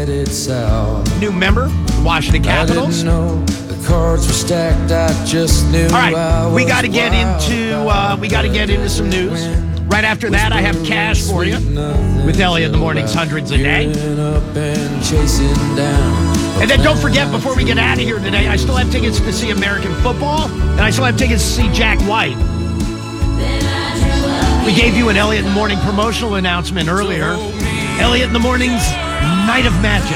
headed south. New member, Washington Capitals. I didn't know the cards were stacked. I just knew. All right, I was we got to get into some news. Right after that, I have cash for you with Elliot in the Mornings, hundreds a day. And then don't forget, before we get out of here today, I still have tickets to see American football, and I still have tickets to see Jack White. We gave you an Elliot in the Morning promotional announcement earlier. Elliot in the Morning's Night of Magic.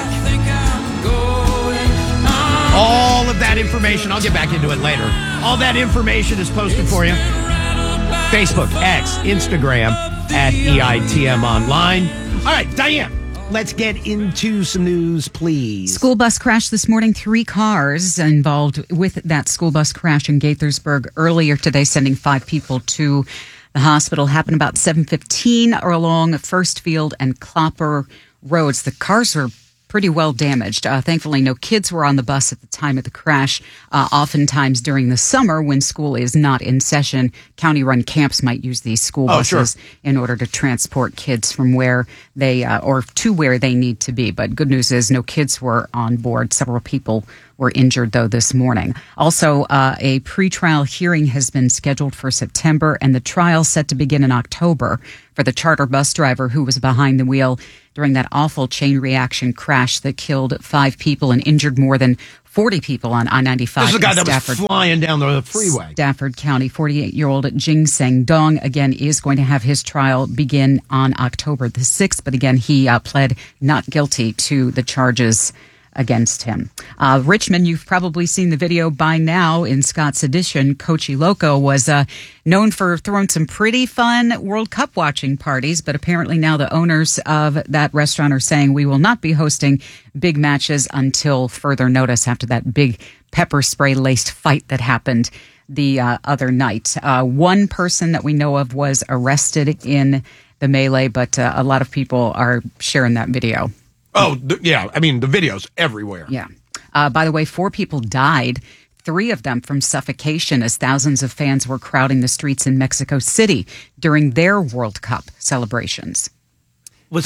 All of that information, I'll get back into it later. All that information is posted for you. Facebook, X, Instagram, at EITM Online. All right, Diane, let's get into some news, please. School bus crash this morning. 3 cars involved with that school bus crash in Gaithersburg earlier today, sending 5 people to the hospital. Happened about 7:15 or along First Field and Clopper roads. The cars were pretty well damaged. Thankfully, no kids were on the bus at the time of the crash. Oftentimes during the summer, when school is not in session, county-run camps might use these school buses in order to transport kids from where they or to where they need to be. But good news is no kids were on board. Several people were injured, though, this morning. Also, a pretrial hearing has been scheduled for September, and the trial set to begin in October for the charter bus driver who was behind the wheel during that awful chain reaction crash that killed 5 people and injured more than 40 people on I-95 This is the guy that was flying down the freeway. Stafford County. 48-year-old Jing Seng Dong, again, is going to have his trial begin on October the 6th. But again, he pled not guilty to the charges against him. Richmond, you've probably seen the video by now in Scott's edition. Coachy Loco was known for throwing some pretty fun World Cup watching parties, but apparently now the owners of that restaurant are saying we will not be hosting big matches until further notice after that big pepper spray laced fight that happened the other night. One person that we know of was arrested in the melee, but a lot of people are sharing that video. Oh, yeah. I mean, the video's everywhere. Yeah. By the way, 4 people died, 3 of them from suffocation as thousands of fans were crowding the streets in Mexico City during their World Cup celebrations. The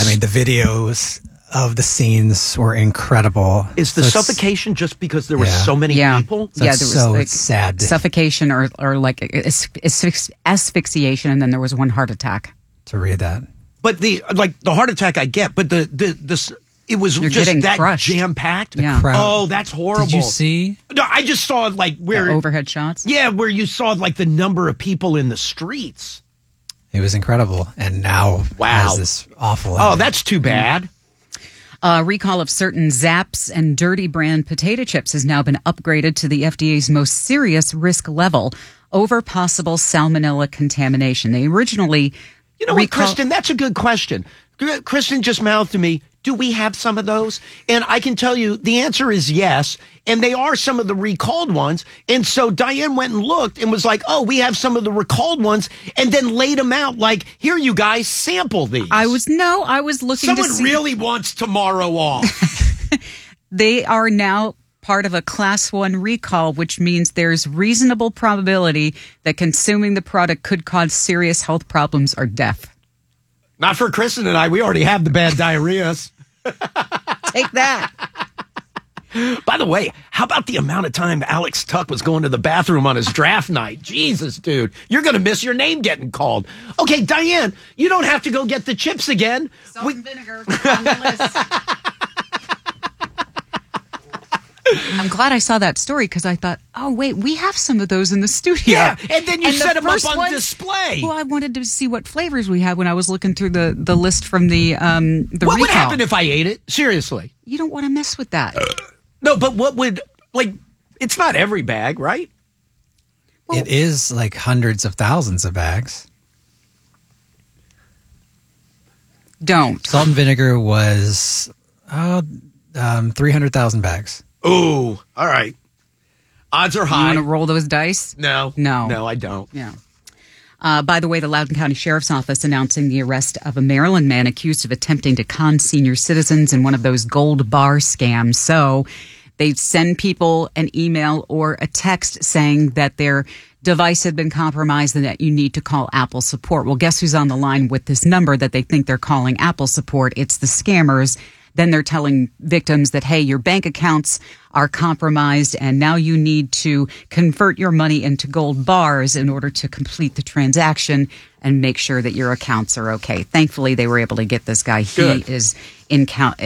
videos of the scenes were incredible. Is the suffocation just because there were so many people? There was sad. Suffocation or like asphyxiation, and then there was 1 heart attack. To read that. But the heart attack I get, but it was You're just that crushed. jam-packed. Yeah. Oh, that's horrible. Did you see? No, I just saw where the overhead shots. Yeah, where you saw the number of people in the streets. It was incredible, and now has this awful. Oh, that's too bad. Recall of certain Zapp's and Dirty brand potato chips has now been upgraded to the FDA's most serious risk level over possible salmonella contamination. They originally, what, Kristen? That's a good question. Kristen just mouthed to me, do we have some of those? And I can tell you the answer is yes. And they are some of the recalled ones. And so Diane went and looked and was like, oh, we have some of the recalled ones, and then laid them out like, here, you guys, sample these. I was looking Someone to see. really wants tomorrow off. They are now part of a Class 1 recall, which means there's reasonable probability that consuming the product could cause serious health problems or death. Not for Kristen and I. We already have the bad diarrheas. Take that. By the way, how about the amount of time Alex Tuck was going to the bathroom on his draft night? Jesus, dude. You're going to miss your name getting called. Okay, Diane, you don't have to go get the chips again. Salt and vinegar on the list. I'm glad I saw that story because I thought, oh, wait, we have some of those in the studio. Yeah, and then you set them up on display. Well, I wanted to see what flavors we had when I was looking through the list from the recall. What would happen if I ate it? Seriously. You don't want to mess with that. No, but what would, it's not every bag, right? Well, it is hundreds of thousands of bags. Don't. Salt and vinegar was 300,000 bags. Ooh, all right. Odds are high. You want to roll those dice? No, I don't. Yeah. By the way, the Loudoun County Sheriff's Office announcing the arrest of a Maryland man accused of attempting to con senior citizens in one of those gold bar scams. So they send people an email or a text saying that their device had been compromised and that you need to call Apple support. Well, guess who's on the line with this number that they think they're calling Apple support? It's the scammers. then they're telling victims that, hey, your bank accounts are compromised and now you need to convert your money into gold bars in order to complete the transaction and make sure that your accounts are okay. Thankfully, they were able to get this guy. Good. He is in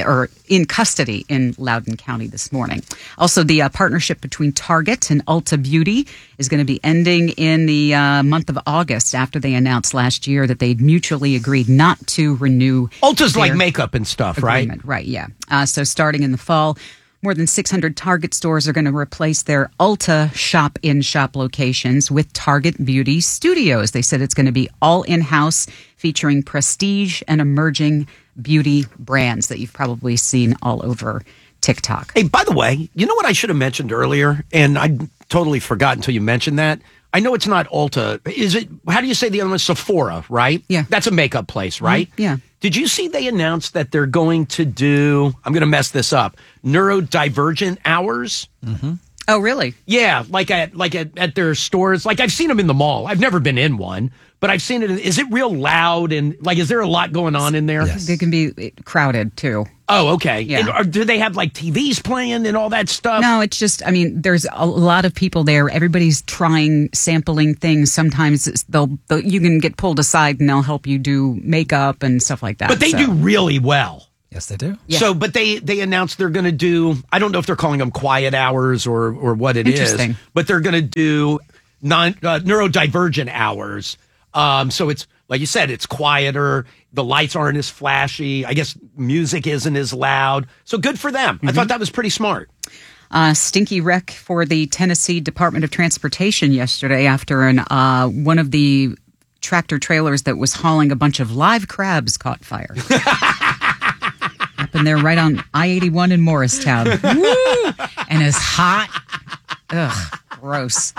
custody in Loudoun County this morning. Also, the partnership between Target and Ulta Beauty is going to be ending in the month of August after they announced last year that they'd mutually agreed not to renew. Ulta's like their makeup and stuff, right? agreement. Right, yeah. So starting in the fall, more than 600 Target stores are going to replace their Ulta shop-in-shop locations with Target Beauty Studios. They said it's going to be all in-house, featuring prestige and emerging beauty brands that you've probably seen all over TikTok. Hey, by the way, you know what I should have mentioned earlier? And I totally forgot until you mentioned that. I know it's not Ulta. Is it, how do you say the other one? Sephora, right? Yeah. That's a makeup place, right? Yeah. Did you see they announced that they're going to do, I'm going to mess this up, neurodivergent hours? Oh, really? Yeah, like at their stores. Like I've seen them in the mall. I've never been in one, but I've seen it. Is it real loud and like is there a lot going on in there? Yes. They can be crowded, too. Oh, okay. Yeah. And, or do they have like TVs playing and all that stuff? No, it's just, I mean, there's a lot of people there. Everybody's trying, sampling things. Sometimes you can get pulled aside and they'll help you do makeup and stuff like that. But they do really well. Yes, they do. Yeah. So, but they announced they're going to do, I don't know if they're calling them quiet hours or what it is, Interesting. but they're going to do neurodivergent hours. So it's, like you said, it's quieter. The lights aren't as flashy. I guess music isn't as loud. So good for them. I thought that was pretty smart. Stinky wreck for the Tennessee Department of Transportation yesterday after one of the tractor trailers that was hauling a bunch of live crabs caught fire. Happened there right on I-81 in Morristown. Woo! And it's hot. Ugh, gross.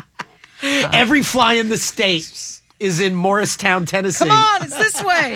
Every fly in the state is in Morristown, Tennessee. Come on, it's this way.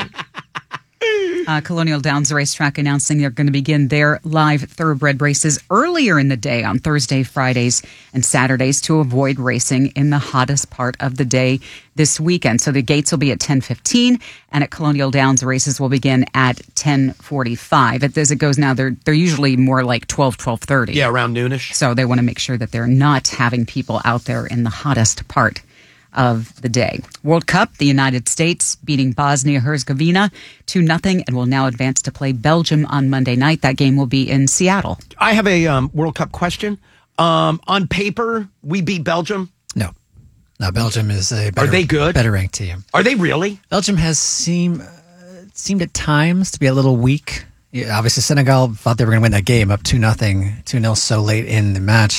Colonial Downs Racetrack announcing they're going to begin their live thoroughbred races earlier in the day on Thursday, Fridays, and Saturdays to avoid racing in the hottest part of the day this weekend. So the gates will be at 10:15, and at Colonial Downs, races will begin at 10:45. As it goes now, they're usually more like 12:30. Yeah, around noonish. So they want to make sure that they're not having people out there in the hottest part of the day. World Cup, the United States beating Bosnia-Herzegovina 2-0 and will now advance to play Belgium on Monday night. That game will be in Seattle. I have a World Cup question. On paper, we beat Belgium. No, Belgium is a better, Are they good? better ranked team. Are they really? Belgium has seemed at times to be a little weak. Yeah, obviously, Senegal thought they were going to win that game up 2-0 so late in the match.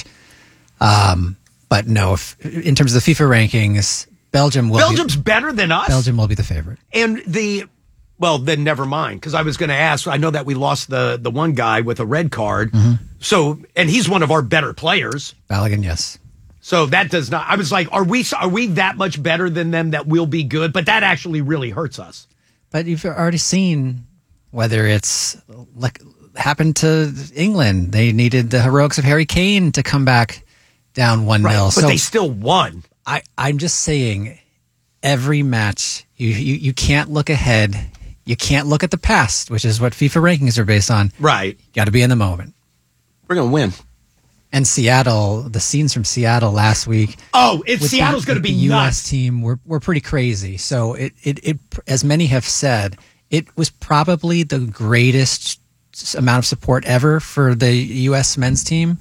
But no, in terms of the FIFA rankings, Belgium's better than us? Belgium will be the favorite. And well, then never mind, because I was going to ask, I know that we lost the one guy with a red card. So, and he's one of our better players. Balogun, yes. So that does not, I was like, are we that much better than them that we'll be good? But that actually really hurts us. But you've already seen whether it's like happened to England. They needed the heroics of Harry Kane to come back down 1-0. Right, but so they still won. I'm just saying, every match, you can't look ahead. You can't look at the past, which is what FIFA rankings are based on. Right. You got to be in the moment. We're going to win. And Seattle, the scenes from Seattle last week. Oh, with Seattle's going to be the U.S. nuts. team were pretty crazy. So it as many have said, it was probably the greatest amount of support ever for the U.S. men's team.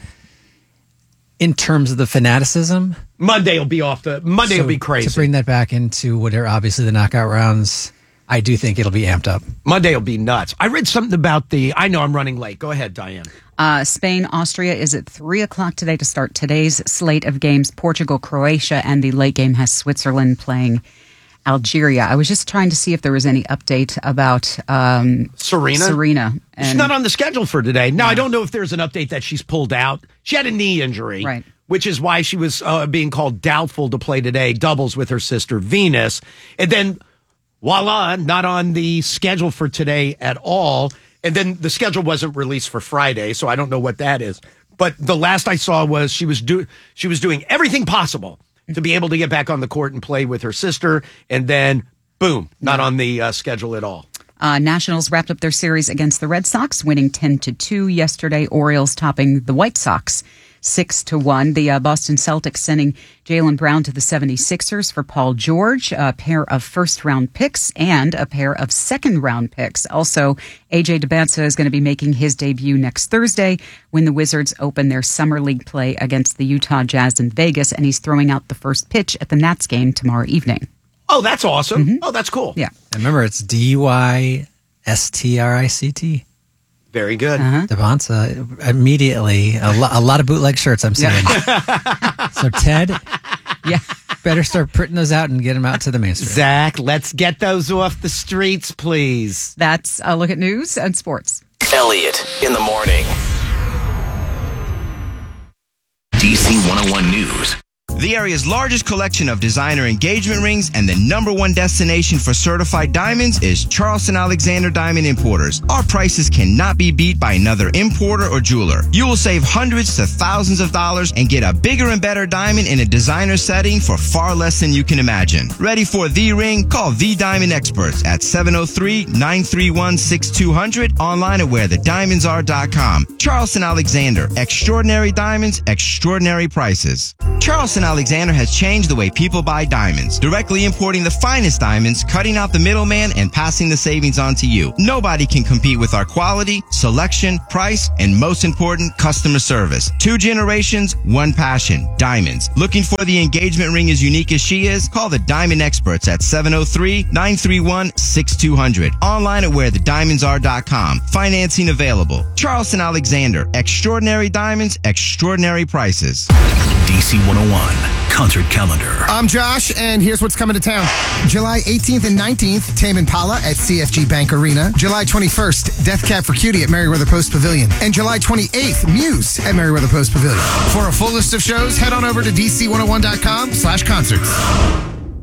In terms of the fanaticism, Monday will be crazy. To bring that back into what are obviously the knockout rounds, I do think it'll be amped up. Monday will be nuts. I read something about I know I'm running late. Go ahead, Diane. Spain, Austria is at 3:00 today to start today's slate of games. Portugal, Croatia, and the late game has Switzerland playing Algeria. I was just trying to see if there was any update about Serena. She's not on the schedule for today. Now, I don't know if there's an update that she's pulled out. She had a knee injury, right, which is why she was being called doubtful to play today, doubles with her sister Venus. And then, voila, not on the schedule for today at all. And then the schedule wasn't released for Friday, so I don't know what that is. But the last I saw was she was doing everything possible to be able to get back on the court and play with her sister, and then, boom, not on the schedule at all. Nationals wrapped up their series against the Red Sox, winning 10-2 yesterday. Orioles topping the White Sox 6-1. The Boston Celtics sending Jaylen Brown to the 76ers for Paul George, a pair of first-round picks and a pair of second-round picks. Also, A.J. Debinsa is going to be making his debut next Thursday when the Wizards open their summer league play against the Utah Jazz in Vegas, and he's throwing out the first pitch at the Nats game tomorrow evening. Oh, that's awesome. Oh, that's cool. Yeah. And remember, it's DYSTRICT. Very good. Debinsa, immediately, a lot of bootleg shirts I'm seeing. So, Ted, better start printing those out and get them out to the mainstream. Zach, let's get those off the streets, please. That's a look at news and sports. Elliot in the morning. DC 101 News. The area's largest collection of designer engagement rings and the #1 destination for certified diamonds is Charleston Alexander Diamond Importers. Our prices cannot be beat by another importer or jeweler. You will save hundreds to thousands of dollars and get a bigger and better diamond in a designer setting for far less than you can imagine. Ready for the ring? Call The Diamond Experts at 703-931-6200, online at wherethediamondsare.com. Charleston Alexander. Extraordinary diamonds, extraordinary prices. Charleston Alexander has changed the way people buy diamonds, directly importing the finest diamonds, cutting out the middleman, and passing the savings on to you. Nobody can compete with our quality, selection, price, and most important, customer service. 2 generations, 1 passion, diamonds. Looking for the engagement ring as unique as she is? Call the Diamond Experts at 703-931-6200. Online at wherethediamondsare.com. Financing available. Charleston Alexander. Extraordinary diamonds, extraordinary prices. DC 101 concert calendar. I'm Josh, and here's what's coming to town. July 18th and 19th, Tame Impala at CFG Bank Arena. July 21st, Death Cab for Cutie at Merriweather Post Pavilion. And July 28th, Muse at Merriweather Post Pavilion. For a full list of shows, head on over to DC101.com/concerts.